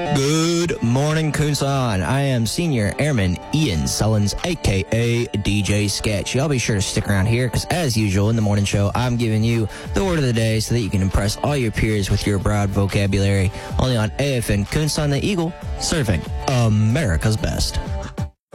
Good morning, Kunsan. I am Senior Airman Ian Sullins, a.k.a. DJ Sketch. Y'all be sure to stick around here because, as usual, in the morning show, I'm giving you the word of the day so that you can impress all your peers with your broad vocabulary. Only on AFN Kunsan the Eagle, serving America's best.